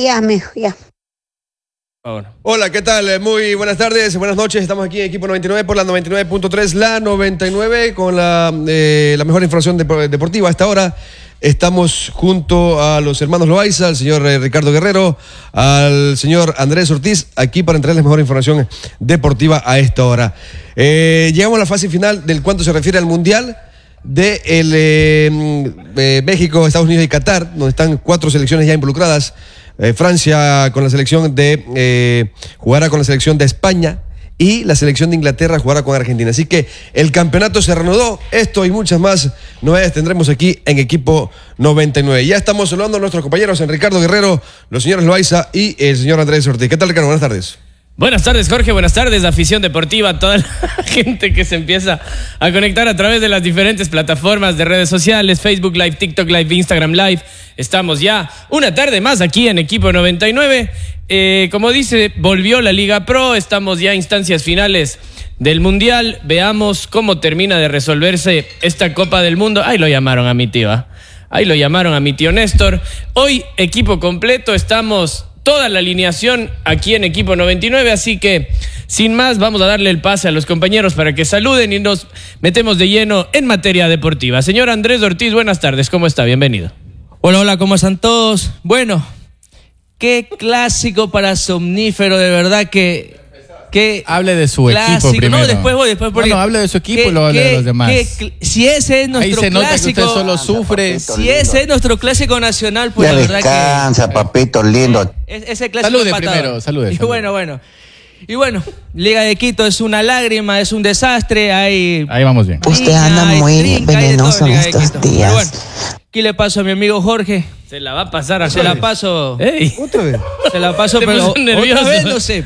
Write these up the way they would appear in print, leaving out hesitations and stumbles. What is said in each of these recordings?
ya, mijo, ya. Hola, ¿qué tal? Muy buenas tardes, buenas noches. Estamos aquí en Equipo 99 por la 99.3, la 99, con la mejor información deportiva. A esta hora estamos junto a los hermanos Loaiza, al señor Ricardo Guerrero, al señor Andrés Ortiz, aquí para entregarles mejor información deportiva a esta hora. Llegamos a la fase final del cuanto se refiere al Mundial de México, Estados Unidos y Qatar, donde están 4 selecciones ya involucradas. Francia con la selección jugará con la selección de España y la selección de Inglaterra jugará con Argentina. Así que el campeonato se reanudó. Esto y muchas más novedades tendremos aquí en Equipo 99. Ya estamos saludando a nuestros compañeros, en Ricardo Guerrero, los señores Loaiza y el señor Andrés Ortiz. ¿Qué tal, Ricardo? Buenas tardes. Buenas tardes, Jorge. Buenas tardes, afición deportiva, toda la gente que se empieza a conectar a través de las diferentes plataformas de redes sociales, Facebook Live, TikTok Live, Instagram Live. Estamos ya una tarde más aquí en Equipo 99. Como dice, volvió la Liga Pro. Estamos ya a instancias finales del Mundial. Veamos cómo termina de resolverse esta Copa del Mundo. Ahí lo llamaron a mi tío. Ahí lo llamaron a mi tío Néstor. Hoy, equipo completo. Estamos toda la alineación aquí en Equipo 99, así que sin más vamos a darle el pase a los compañeros para que saluden y nos metemos de lleno en materia deportiva. Señor Andrés Ortiz, buenas tardes, ¿cómo está? Bienvenido. Hola, ¿cómo están todos? Bueno, qué clásico para Somnífero, de verdad que hable de su clásico. Equipo primero. No, después voy. Bueno, hable de su equipo y luego hable de los demás. Si ese es nuestro ahí se nota clásico, que usted solo sufre. Si ese es nuestro clásico nacional, pues ya la verdad descansa, que papito lindo. ese clásico salude empatado. primero, salude. Y bueno, Liga de Quito es una lágrima, es un desastre. Ahí vamos bien. Usted anda muy venenoso en estos días. Pero bueno, ¿qué le paso a mi amigo Jorge? Se la va a pasar a Se la paso. ¡Ey! ¿Otra vez? Se la paso, Te pero puso nervioso. otra vez no sé.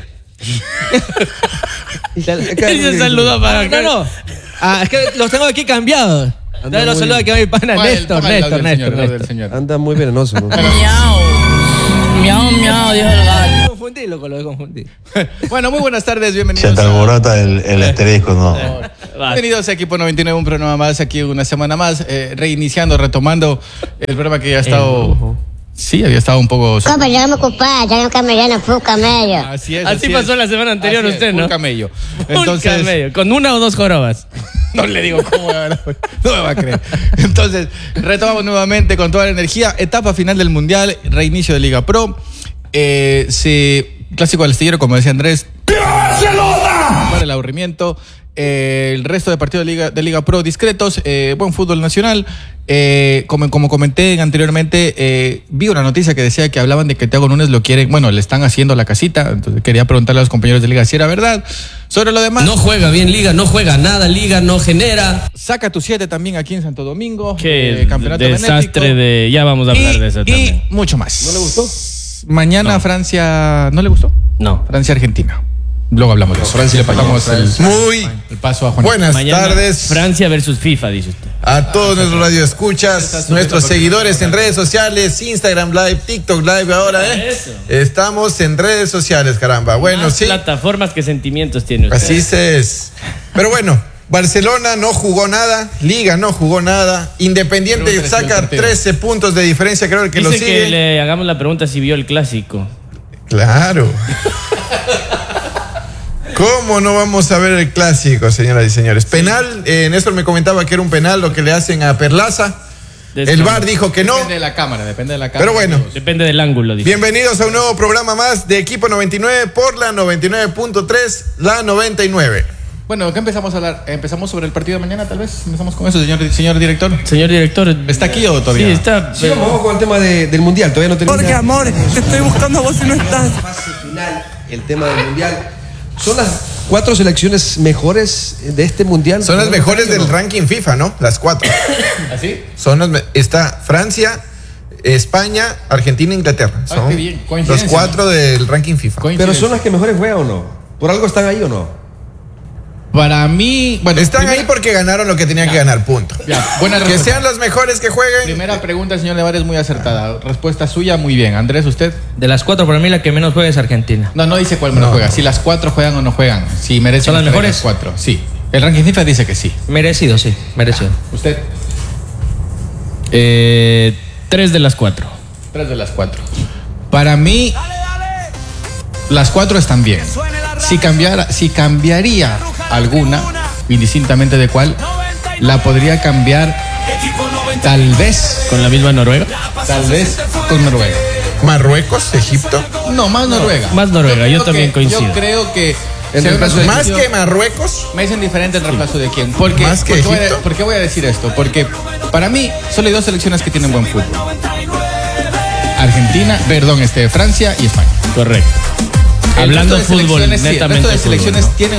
Él se saludó para acá. No. Es que los tengo aquí cambiados. Entonces los saludo aquí a mi pana Néstor. Anda muy venenoso, ¿no? Miau, dijo el gallo. Confundí, loco, lo confundí. Bueno, muy buenas tardes, bienvenidos. Se te alborota el asterisco, ¿no? Bienvenidos a Equipo 99, un programa más, aquí una semana más, reiniciando, retomando el programa que ya ha estado... Sí, había estado un poco... Compañero, compadre, ya no camello, fue un camello. Así es. Así pasó la semana anterior Así usted, es, ¿no? Un camello. Entonces, un camello, con 1 o 2 jorobas. No le digo cómo no me va a creer. Entonces, retomamos nuevamente con toda la energía. Etapa final del Mundial, reinicio de Liga Pro. Clásico del Astillero, como decía Andrés. Para el aburrimiento. El resto de partidos de Liga Pro discretos. Buen fútbol nacional. Como comenté anteriormente, vi una noticia que decía que hablaban de que Thiago Núñez lo quieren, bueno, le están haciendo la casita. Entonces quería preguntarle a los compañeros de Liga si era verdad. Sobre lo demás, No juega bien Liga, no juega nada Liga, no genera. saca tu 7 también aquí en Santo Domingo. Qué campeonato desastre benéfico. ya vamos a hablar de eso también. Y mucho más. ¿No le gustó? Mañana No. Francia, ¿no le gustó? No. Francia-Argentina. Luego hablamos de eso. Francia, le pasamos Muy el paso a Juan. buenas Mañana, tardes Francia versus FIFA, dice usted. a todos nuestros radioescuchas, nuestros seguidores en redes sociales, Instagram Live, TikTok Live ahora, Eso. Estamos en redes sociales, caramba. Bueno, Más sí, plataformas que sentimientos tiene usted. así es. Pero bueno, Barcelona no jugó nada, Liga no jugó nada, Independiente Pregúntale si vio el saca partido. 13 puntos de diferencia, creo que lo Dice sigue. que le hagamos la pregunta si vio el clásico. Claro. ¿Cómo no vamos a ver el clásico, señoras y señores? Penal, Néstor me comentaba que era un penal lo que le hacen a Perlaza. El VAR dijo que no. Depende de la cámara. Pero bueno. Depende del ángulo, dice. Bienvenidos a un nuevo programa más de Equipo 99 por la 99.3, la 99. Bueno, ¿qué empezamos a hablar? ¿Empezamos sobre el partido de mañana, tal vez? ¿Empezamos con eso, señor director? Señor director. ¿Está aquí o todavía? Sí, está. Sí, vamos con el tema del Mundial. Todavía no tenemos... Jorge, amor, te estoy buscando a vos y no estás. Fase final, el tema del Mundial. ¿Son las 4 selecciones mejores de este Mundial? Son las mejores del ranking FIFA, ¿no? Las 4. ¿Así? Está Francia, España, Argentina e Inglaterra. Son qué bien. los Coincidencia, 4 del ranking FIFA. ¿Pero son las que mejores juegan o no? ¿Por algo están ahí o no? Para mí... Bueno, Están ahí porque ganaron lo que tenían que ganar, punto. Ya, buena Que respuesta. sean los mejores que jueguen. Primera pregunta, señor Levares, muy acertada. Respuesta suya, muy bien. Andrés, ¿usted? De las 4, para mí la que menos juega es Argentina. No dice cuál menos juega. Si las 4 juegan o no juegan. Si merecen ¿Son las estar en mejores? las 4. Sí. El ranking FIFA dice que sí. Merecido, sí, merecido. ¿Usted? 3 de las 4. 3 de las 4. Para mí, las 4 están bien. Si cambiaría alguna, indistintamente de cuál, la podría cambiar tal vez ¿Con la misma Noruega? Tal vez con Noruega. ¿Marruecos? ¿Egipto? No, más Noruega. Más Noruega, yo también coincido. Yo creo que... ¿Más que Marruecos? Me dicen diferente el reemplazo de quién. Porque, ¿Más que Egipto? ¿Por qué voy a decir esto? Porque para mí solo hay 2 selecciones que tienen buen fútbol. Francia y España. Correcto. Hablando El resto de fútbol, selecciones, sí, el resto netamente de selecciones fútbol, ¿no? tienen